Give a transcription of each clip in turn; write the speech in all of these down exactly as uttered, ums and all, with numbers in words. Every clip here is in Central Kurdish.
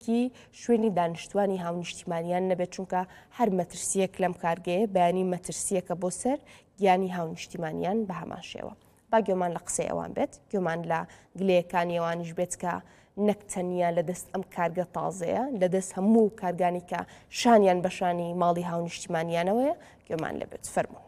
کی شوێنی دانیشتوانی هاونیشتیمانیان نەبێت چونکە هەر مەترسیەک لەم کارگەیە بەیانی مەترسیەکە بۆ سەر گیانی هاونیشتیمانیان بە هەمان شێوە. با گوێمان لە قسەی ئەوان بێت، گوێمان لە گلەیەکانی ئەوانیش بێت کە نەک تەنیا لەدەست ئەم کارگە تازەیە، لەدەست هەموو کارگانی کە شانیان بەشانی ماڵی هاونیشتیمانیانەوەیە، گوێمان لەبێت. فەرموون.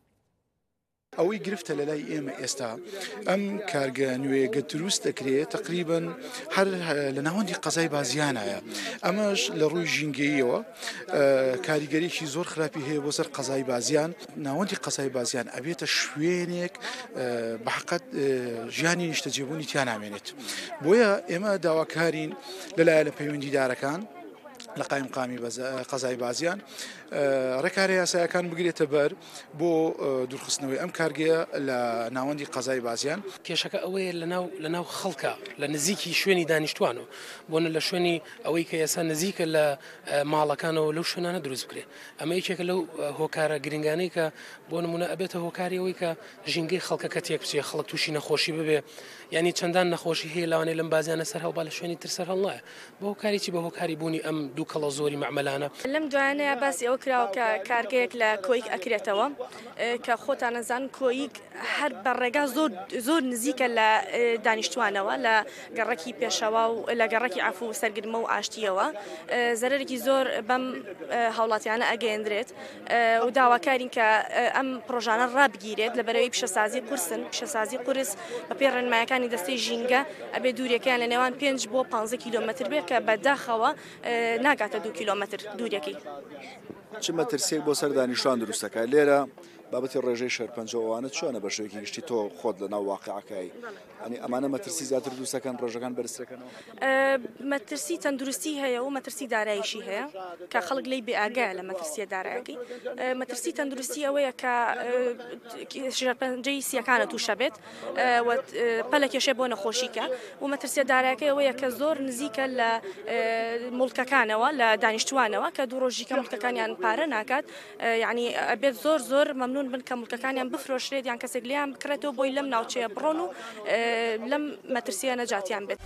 ئەوەی گرفتە لە لای ئێمە ئێستا ئەم کارگە نوێگە دروست دەکرێت تقریبن هەر لە ناوەندی قەزای بازیانایە. ئەمەش لە ڕووی ژینگەییەوە کاریگەریەکی زۆر خراپی هەیە بۆ سەر قەزای بازیان. ناوەندی قەزای بازیان ئەبێتە شوێنێک بەحقەت ژیانی نیشتەجێبوونی تیا نامێنێت. بۆیە ئێمە داواکارین لەلایە لە پەیوەندیدارەکان لە قایم قامی قەزای بازیان ڕێکارە یاسایەکان بگرێتە بەر بۆ دوورخستنەوەی ئەم کارگەیە لە ناوەندی قەزای بازیان. کێشەکە ئەوەیە لە ناو خەڵکە لە نزیکی شوێنی دانیشتوانەوە بۆنە لە شوێنی ئەوەی کە ئێستا نزیکە لە ماڵەکانەوە لەو شوێنانە دروست بکرێت. ئەمە یەکێکە لەو هۆکارە گرنگانەی کە بۆ نمونە ئەبێتە هۆکاری ئەوەی کە ژینگەی خەڵکە کە تێک بچێت، خەڵک تووشی نەخۆشی ببێ، ینی چەندان نەخۆشی هەیە لەوانەیە لەم بازیانە سەر هەڵبا لە شوێنی تر سەر هەڵنایە. بە هۆکارێکی بە هۆکاری بوونی ئەم دوو کەڵە زۆری مەعمەلانە. لەم دوایانەیە باسی ئەوە کراوە کە کارگەیەک لە کۆیک ئەکرێتەوە کە خۆتان نەزان کۆیک هەر بەڕێگا زۆر نزیکە لە دانیشتوانەوە لە گەڕەکی پێشەوە و لە گەڕەکی عفو و سەرگرمە و ئاشتیەوە زەرێکی زۆر بەم هاوڵاتیانە ئەگەیەندرێت و داواکارین کە ئەم پرۆژانە ڕابگیرێت لە بەرەوەی پیشەسازی قورسن. پیشەسازی قورس بە پێی ڕێنمایەکانی دەستەی ژینگە ئەبێ دوورەکەیان لە نێوان پێنج بۆ پانزە کیلۆمەتر بێت کە بەداخەوە ناگاتە دوو کیلۆمەتر دوورەکەی. چ مەترسیەک بۆ سەر دانیشتوان دروستەکە لێرە بابەتی ڕێژەی شەرپەنجەوەوانە چۆنە بە شێوەیەکی گشتی تۆ خۆت لە ناو واقعەکەی ئەنی ئەمانە مەترسی زیاتر دروستەکەن ڕێژەکان بەرزترەکەنەوە؟ مەترسی تەندروستی هەیە و مەترسی دارایشی هەیە کە خەڵک لی بێئاگایە لە مەترسیە دارایەکەی. مەترسی تەندروستی ئەوەیە کە شەرپەنجەی سیەکانە تووشە بێت پەلە کێشێ بۆ نەخۆشیکە و مەترسیە دارایەکەی ئەوەیە کە زۆر نزیکە لە مڵکەکانەوە لە دانیشتوانەوە کە دوو ڕۆژیکە مڵکەکانیان پارە ناکات، یعنی ئەبێت زۆر زۆر مەمنون بن کە مڵکەکانیان بفرۆشرێت یان کەسێک لیان بکرێتەوە بۆی لەم ناوچەیە بڕۆن و لەم مەترسیە نەجاتیان بێت.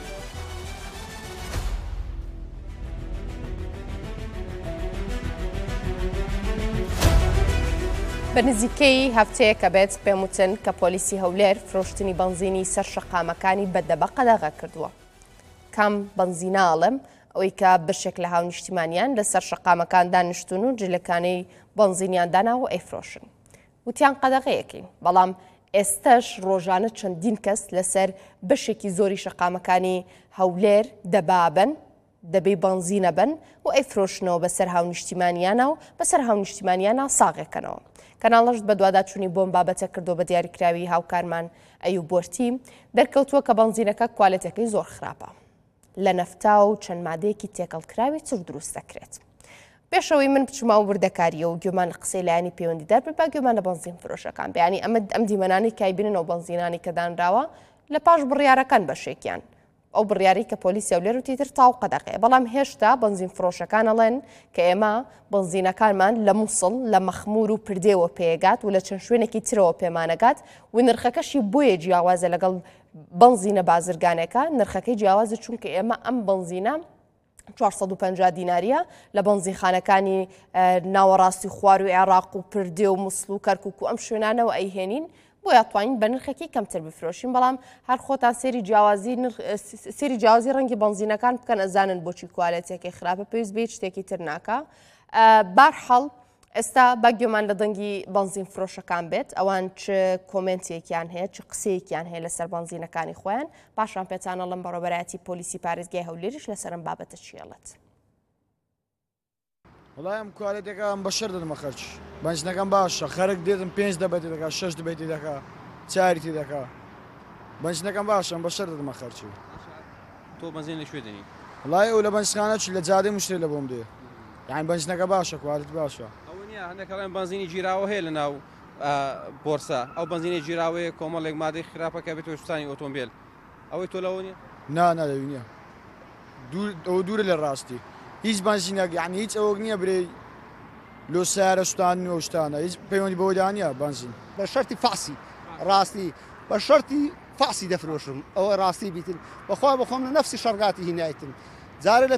بە نزیکەی هەفتەیە کە بێت پێم وتن کە پۆلیسی هەولێر فرۆشتنی بەنزینی سەر شەقامەکانی بەدەبە قەدەغە کردووە. کام بەنزیناڵم ئەوەی کە بەشێک لە هاونیشتیمانیان لەسەر شەقامەکان دانیشتون و جلەکانەی بەنزینیان داناوە ئەیفرۆشن. وتیان قەدەغەیەکین، بەڵام ئێستش ڕۆژانە چەندین کەس لەسەر بەشێکی زۆری شەقامەکانی هەولێر دەبابن، دەبێ بەنزینە بن و ئەیفرۆشنەوە بەسەر هاونیشتیمانیانە و بەسەر هاونیشتیمانیانە ساغێکەنەوە. کەناڵەشت بە دوواداچوونی بۆم بابەتە کردو بە دیاریکراوی هاوکارمان ئەیوب بۆرتی دەرکەوتووە کە بەنزینەکە کوالەتەکەی زۆر خراپە، لە نەفتا و چەند مادەیەکی تێکەڵکراوی تر دروست دەکرێت. پێشەوەی من بچمە و وردەکاریە و گوێمان لە قسەی لایانی پەیوەندیدار بێ با گوێمان لە بەنزین فرۆشەکان بەیانی ئەمە ئەم دیمەنانی کایبیننەوە بەنزینانی کە دانراوە لە پاش بڕیارەکان بەشێکیان ئەو بڕیاری کە پۆلیسی هەولێر و تیتر تاو قەدەغەیە، بەڵام هێشتا بەنزین فرۆشەکان ئەڵێن کە ئێمە بەنزینەکانمان لە مووسڵ لە مەخمور و پردێوە پێگات و لە چەند شوێنێکی ترەوە پێمانەگات و نرخەکەشی بۆیە جیاوازە لەگەڵ بەنزینە بازرگانێکە. نرخەکەی جیاوازە چونکە ئێمە ئەم بەنزینە چوار سەد و پەنجا دیناریە لە بەنزینخانەکانی ناوەڕاستی خوار و عێراق و پردێ و مووسڵ و کەرکووک و ئەم شوێنانەوە ئەیهێنین بۆ یاتوانین بە نرخێکی کەمتر بفرۆشین، بەڵام هەر خۆتان سێری جیاوازی سێری جیاوازی ڕەنگی بەنزینەکان بکەن ئەزانن بۆچی کوالەتێکی خراپە پێویست بێت شتێکی تر ناکە. بارحەڵ ئێستا با گوێمان لە دەنگی بەنزین فرۆشەکان بێت، ئەوان چ کۆمنتێکیان هەیە چ قسەیەکیان هەیە لەسەر بەنزینەکانی خۆیان، پاشان پێتانەڵم بەڕێوەبەرایەتی پۆلیسی پارێزگای هەولێریش لەسەرم بابەتە چیەڵێت. وڵای ئەم کوالێتێکەکان بەشەر دەدەمە خەرج، بەنزینەکان باشە، خەرک دێتم پێنج دەبەتی دەکا، شەش دەبێتی دەکا، چاریتی دەکا، بەنزینەکان باشە بەشەر دەدەمە خەرچی. تۆ بەنزین لەکوێ دەنی؟ وڵای ئەو لە بەنزخانە چ لە جادەی مشتری لە بۆم دێ، یعنی بەنزینەکە باشە، کوالێتی باشە. ئەوە نییە هەندێکەڵێن بەنزینی جیراوە هەیە لە ناو بۆرسا، ئەو بەنزینی جیراوەیە کۆمەڵێک مادەی خراپەکە بێت شتانی ئۆتۆمبیل، ئەوەی تۆ لەوە نییە؟ نا نا لەوی نییە، ئەوە دوورە لە ڕاستی، هیچ بەنزینێک یعنی هیچ ئەوە نییە برێ لۆ سیارە شتان نوێ شتانە، هیچ پەیوەندی بەوە دانیە بەنزین. بە شەرتی فاسی ڕاستی بە شەرتی فاسی دەفرۆشم، ئەوە ڕاستی بیتن بەخوا بخۆم لە نەفسی شەڕگاتی هینایتن، جارە لە